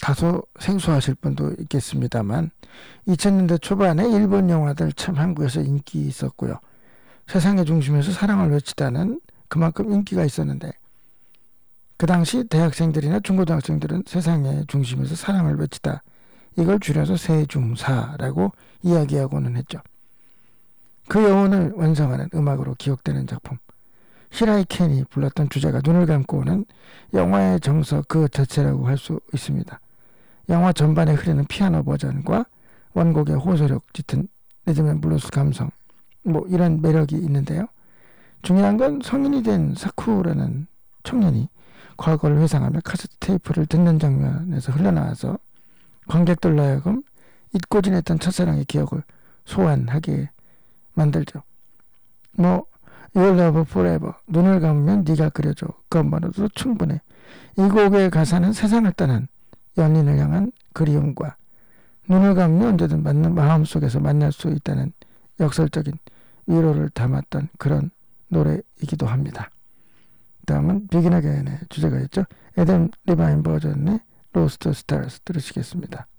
다소 생소하실 분도 있겠습니다만 2000년대 초반에 일본 영화들 참 한국에서 인기 있었고요. 세상의 중심에서 사랑을 외치다는 그만큼 인기가 있었는데 그 당시 대학생들이나 중고등학생들은 세상의 중심에서 사랑을 외치다 이걸 줄여서 세중사라고 이야기하고는 했죠. 그 여운을 완성하는 음악으로 기억되는 작품 히라이 켄이 불렀던 주제가 눈을 감고는 영화의 정서 그 자체라고 할 수 있습니다. 영화 전반에 흐르는 피아노 버전과 원곡의 호소력 짙은 리듬 앤 블루스 감성 이런 매력이 있는데요. 중요한 건 성인이 된 사쿠라는 청년이 과거를 회상하며 카세트 테이프를 듣는 장면에서 흘러나와서 관객들로 하여금 잊고 지냈던 첫사랑의 기억을 소환하게 만들죠. Your Love Forever, 눈을 감으면 네가 그려져 그것만으로도 충분해. 이 곡의 가사는 세상을 떠난 연인을 향한 그리움과 눈을 감으면 언제든 마음속에서 만날 수 있다는 역설적인 위로를 담았던 그런 노래이기도 합니다. 다음은 Begin Again의 주제가였죠. 애덤 리바인 버전의 Lost Stars 들으시겠습니다.